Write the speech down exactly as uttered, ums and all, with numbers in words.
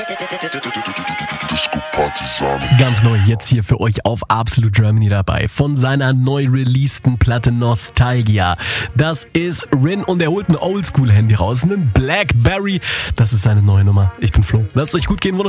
Ganz neu jetzt hier für euch auf Absolute Germany dabei. Von seiner neu releaseden Platte Nostalgia. Das ist Rin und er holt ein Oldschool-Handy raus. Einen Blackberry. Das ist seine neue Nummer. Ich bin Flo. Lasst euch gut gehen. Wunderschön.